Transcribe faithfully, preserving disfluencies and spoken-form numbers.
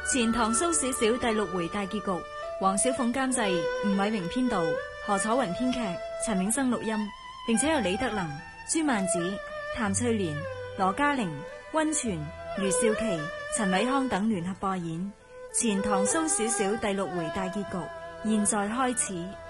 前唐蘇小小第六回大結局，黃小鳳監製，吳偉明編導，何楚雲編劇，陳永生錄音，並且由李德能、朱曼子、譚翠蓮、羅嘉玲、溫泉、余少琪、陳偉康等聯合播演。前唐蘇小小第六回大結局，現在開始。